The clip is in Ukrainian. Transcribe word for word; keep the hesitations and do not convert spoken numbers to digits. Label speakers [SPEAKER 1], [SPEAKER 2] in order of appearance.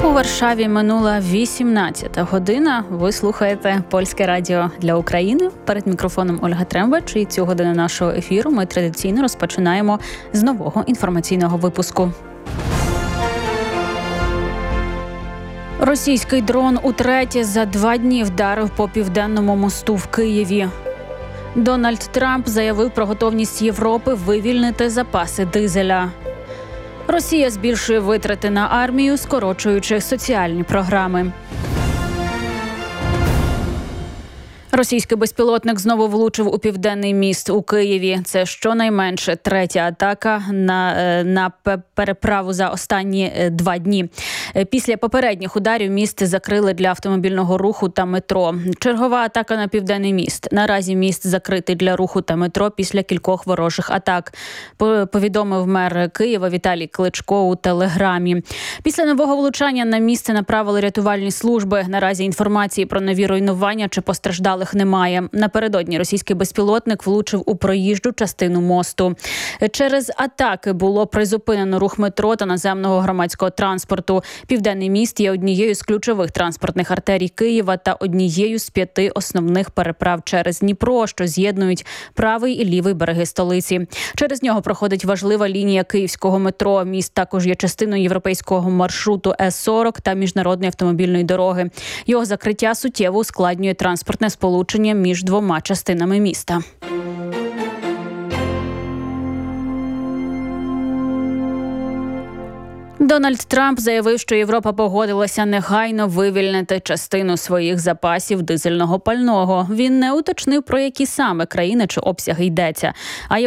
[SPEAKER 1] У Варшаві минула вісімнадцята година. Ви слухаєте Польське радіо для України. Перед мікрофоном Ольга Трембач. І цю годину нашого ефіру ми традиційно розпочинаємо з нового інформаційного випуску. Російський дрон утретє за два дні вдарив по Південному мосту в Києві. Дональд Трамп заявив про готовність Європи вивільнити запаси дизеля. Росія збільшує витрати на армію, скорочуючи соціальні програми. Російський безпілотник знову влучив у Південний міст у Києві. Це щонайменше третя атака на, на переправу за останні два дні. Після попередніх ударів міст закрили для автомобільного руху та метро. Чергова атака на Південний міст. Наразі міст закритий для руху та метро після кількох ворожих атак, повідомив мер Києва Віталій Кличко у телеграмі. Після нового влучання на місце направили рятувальні служби. Наразі інформації про нові руйнування чи постраждалих немає. Напередодні російський безпілотник влучив у проїжджу частину мосту. Через атаки було призупинено рух метро та наземного громадського транспорту. Південний міст є однією з ключових транспортних артерій Києва та однією з п'яти основних переправ через Дніпро, що з'єднують правий і лівий береги столиці. Через нього проходить важлива лінія київського метро. Міст також є частиною європейського маршруту С сорок та міжнародної автомобільної дороги. Його закриття суттєво ускладнює транспортне сполучення між двома частинами міста. Дональд Трамп заявив, що Європа погодилася негайно вивільнити частину своїх запасів дизельного пального. Він не уточнив, про які саме країни чи обсяги йдеться. А